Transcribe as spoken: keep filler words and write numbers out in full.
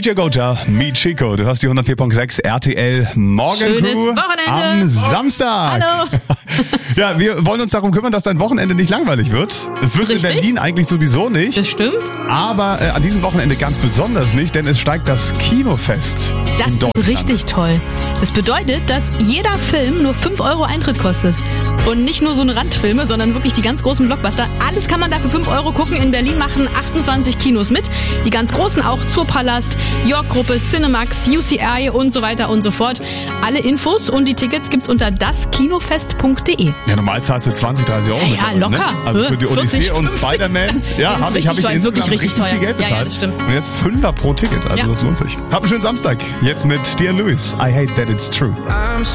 J Goja, Meet Chico. Du hörst die hundertvier Komma sechs R T L Morgencrew Schönes Wochenende. am Samstag. Hallo. Ja, wir wollen uns darum kümmern, dass dein Wochenende nicht langweilig wird. Es wird Richtig? in Berlin eigentlich sowieso nicht. Das stimmt. Aber äh, an diesem Wochenende ganz besonders nicht, denn es steigt das Kinofest Das in ist Deutschland. richtig toll. Das bedeutet, dass jeder Film nur fünf Euro Eintritt kostet. Und nicht nur so eine Randfilme, sondern wirklich die ganz großen Blockbuster. Alles kann man da für fünf Euro gucken. In Berlin machen achtundzwanzig Kinos mit. Die ganz großen auch, Zoopalast, York-Gruppe, Cinemax, U C I und so weiter und so fort. Alle Infos und die Tickets gibt's unter das kinofest punkt de. Ja, normal zahlst du zwanzig, dreißig Euro Ja, mit. ja, dabei, locker. Ne? Also für die vierzig, Odyssee und fünfzig. Spider-Man. Ja, Das ist habe ich, hab ich richtig teuer, insgesamt wirklich richtig viel teuer. Geld Ja, ja, bezahlt. das stimmt. Und jetzt Fünfer pro Ticket. Also Ja. das lohnt sich. Habt einen schönen Samstag. Jetzt mit Dear Louis. I hate that it's true.